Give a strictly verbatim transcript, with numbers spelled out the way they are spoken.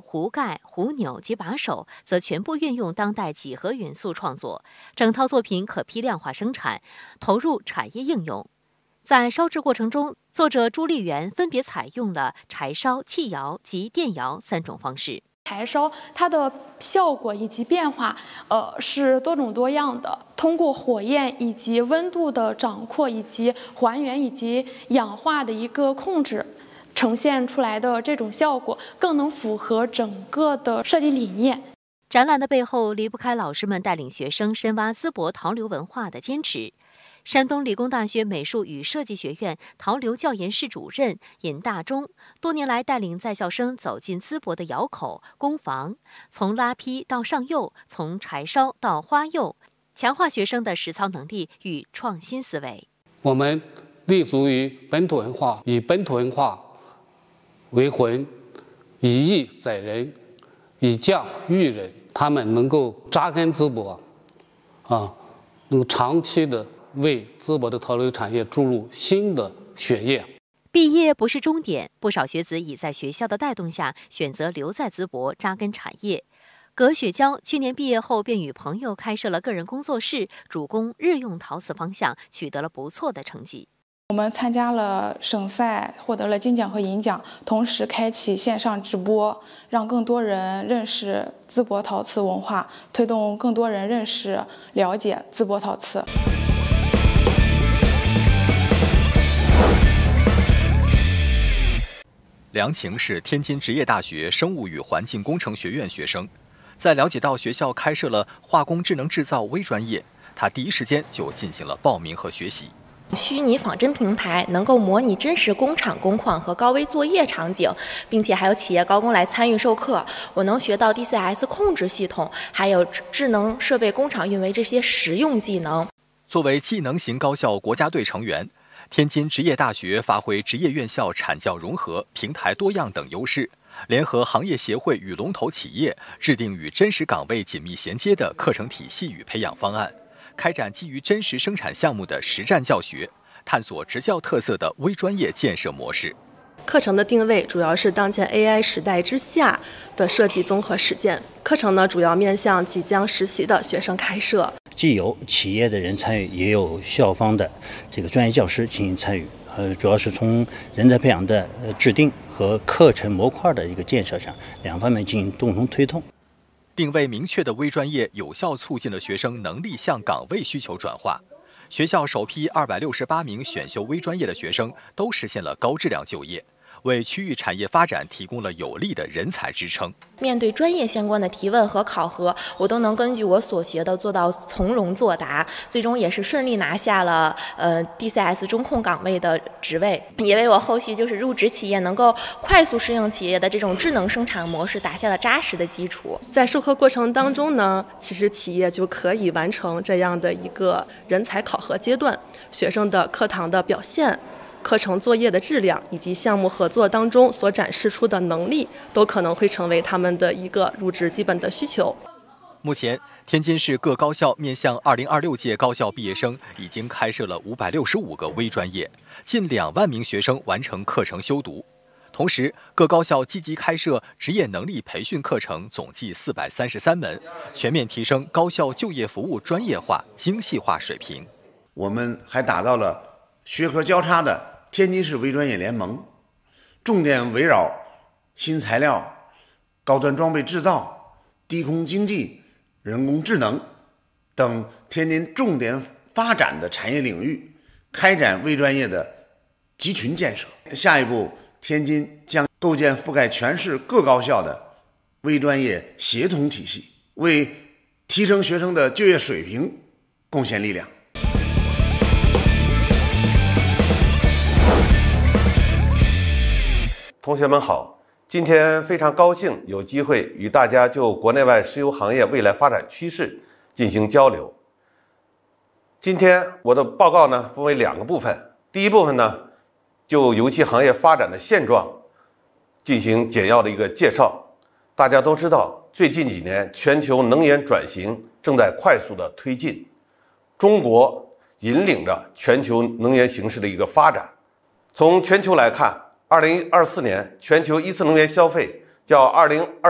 壶盖、壶钮及把手则全部运用当代几何元素创作，整套作品可批量化生产，投入产业应用。在烧制过程中，作者朱丽媛分别采用了柴烧、气窑及电窑三种方式。 柴烧它的效果以及变化，呃，是多种多样的。通过火焰以及温度的掌控，以及还原以及氧化的一个控制，呈现出来的这种效果更能符合整个的设计理念。 展览的背后离不开老师们带领学生深挖淄博陶刘文化的坚持。山东理工大学美术与设计学院陶刘教研室主任尹大中多年来带领在校生走进淄博的窑口、工房，从拉坯到上釉，从柴烧到花釉，强化学生的实操能力与创新思维。 我们立足于本土文化，以本土文化为魂，以艺载人，以匠育人。他们能够扎根淄博，啊，能够长期的为淄博的陶刘产业注入新的血液。 毕业不是终点，不少学子已在学校的带动下选择留在淄博扎根产业。葛雪娇去年毕业后便与朋友开设了个人工作室，主攻日用陶瓷方向，取得了不错的成绩。 我们参加了省赛，获得了金奖和银奖，同时开启线上直播，让更多人认识淄博陶瓷文化，推动更多人认识、了解淄博陶瓷。 梁晴是天津职业大学生物与环境工程学院学生，在了解到学校开设了化工智能制造微专业，他第一时间就进行了报名和学习。 虚拟仿真平台能够模拟真实工厂工况和高危作业场景，并且还有企业高工来参与授课。我能学到 D C S 控制系统，还有智能设备工厂运维这些实用技能。 作为技能型高校国家队成员，天津职业大学发挥职业院校产教融合、平台多样等优势，联合行业协会与龙头企业，制定与真实岗位紧密衔接的课程体系与培养方案，开展基于真实生产项目的实战教学，探索职教特色的微专业建设模式。 课程的定位主要是当前 A I 时代之下的设计综合实践。课程呢，主要面向即将实习的学生开设， 既有企业的人参与，也有校方的这个专业教师进行参与。呃，主要是从人才培养的呃制定和课程模块的一个建设上，两方面进行共同推动。 定位明确的微专业有效促进了学生能力向岗位需求转化。学校首批二百六十八名选修微专业的学生都实现了高质量就业，为区域产业发展提供了有力的人才支撑。 面对专业相关的提问和考核，我都能根据我所学的做到从容作答，最终也是顺利拿下了呃 D C S 中控岗位的职位，也为我后续就是入职企业能够快速适应企业的这种智能生产模式打下了扎实的基础。 在授课过程当中呢，其实企业就可以完成这样的一个人才考核阶段，学生的课堂的表现、课程作业的质量以及项目合作当中所展示出的能力，都可能会成为他们的一个入职基本的需求。 目前，天津市各高校面向二零二六届高校毕业生已经开设了五百六十五个微专业，近两万名学生完成课程修读。同时，各高校积极开设职业能力培训课程，总计四百三十三门，全面提升高校就业服务专业化、精细化水平。 我们还打造了学科交叉的天津市微专业联盟，重点围绕新材料、高端装备制造、低空经济、人工智能等天津重点发展的产业领域，开展微专业的集群建设。下一步，天津将构建覆盖全市各高校的微专业协同体系，为提升学生的就业水平贡献力量。 同学们好，今天非常高兴有机会与大家就国内外石油行业未来发展趋势进行交流。今天我的报告呢分为两个部分，第一部分呢就油气行业发展的现状进行简要的一个介绍。大家都知道，最近几年全球能源转型正在快速的推进，中国引领着全球能源形势的一个发展。从全球来看，二零二四年全球一次能源消费较二零二